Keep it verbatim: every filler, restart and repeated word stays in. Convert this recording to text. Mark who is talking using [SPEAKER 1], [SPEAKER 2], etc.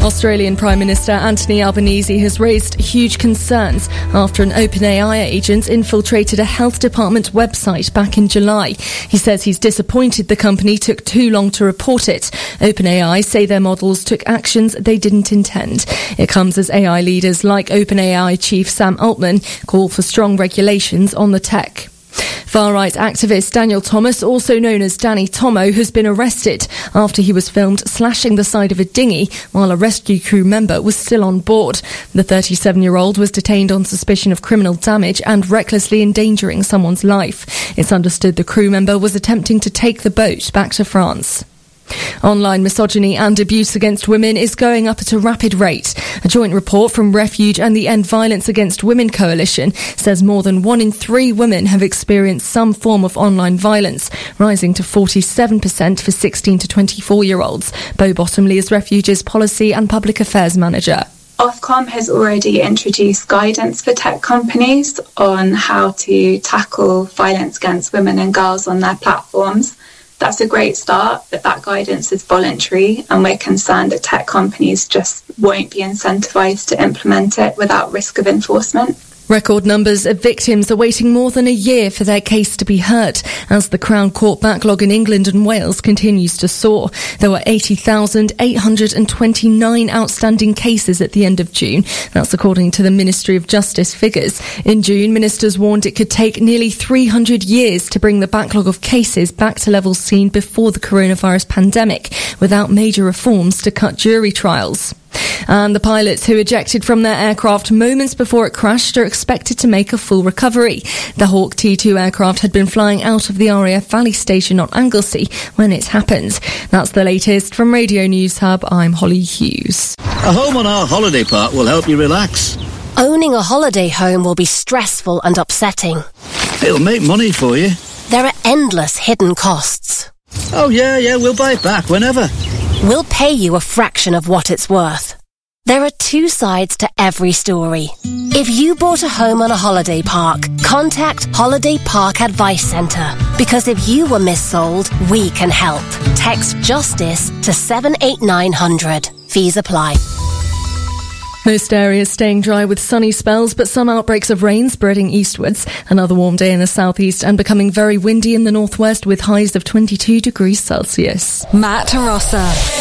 [SPEAKER 1] Australian Prime Minister Anthony Albanese has raised huge concerns after an OpenAI agent infiltrated a health department website back in July. He says he's disappointed the company took too long to report it. OpenAI say their models took actions they didn't intend. It comes as A I leaders like OpenAI chief Sam Altman call for strong regulations on the tech. Far-right activist Daniel Thomas, also known as Danny Tomo, has been arrested after he was filmed slashing the side of a dinghy while a rescue crew member was still on board. The thirty-seven-year-old was detained on suspicion of criminal damage and recklessly endangering someone's life. It's understood the crew member was attempting to take the boat back to France. Online misogyny and abuse against women is going up at a rapid rate. A joint report from Refuge and the End Violence Against Women Coalition says more than one in three women have experienced some form of online violence, rising to forty-seven percent for sixteen to twenty-four-year-olds. Bo Bottomley is Refuge's Policy and Public Affairs Manager.
[SPEAKER 2] Ofcom has already introduced guidance for tech companies on how to tackle violence against women and girls on their platforms. That's a great start, but that guidance is voluntary, and we're concerned that tech companies just won't be incentivised to implement it without risk of enforcement.
[SPEAKER 1] Record numbers of victims are waiting more than a year for their case to be heard as the Crown Court backlog in England and Wales continues to soar. There were eighty thousand eight hundred twenty-nine outstanding cases at the end of June. That's according to the Ministry of Justice figures. In June, ministers warned it could take nearly three hundred years to bring the backlog of cases back to levels seen before the coronavirus pandemic, without major reforms to cut jury trials. And the pilots who ejected from their aircraft moments before it crashed are expected to make a full recovery. The Hawk T two aircraft had been flying out of the R A F Valley station on Anglesey when it happened. That's the latest from Radio News Hub. I'm Holly Hughes.
[SPEAKER 3] A home on our holiday park will help you relax.
[SPEAKER 4] Owning a holiday home will be stressful and upsetting.
[SPEAKER 3] It'll make money for you.
[SPEAKER 4] There are endless hidden costs.
[SPEAKER 3] Oh yeah, yeah, we'll buy it back whenever.
[SPEAKER 4] We'll pay you a fraction of what it's worth. There are two sides to every story. If you bought a home on a holiday park, contact Holiday Park Advice Centre. Because if you were missold, we can help. Text JUSTICE to seven eight nine hundred. Fees apply.
[SPEAKER 1] Most areas staying dry with sunny spells, but some outbreaks of rain spreading eastwards. Another warm day in the southeast and becoming very windy in the northwest with highs of twenty-two degrees Celsius.
[SPEAKER 5] Matt Rossa.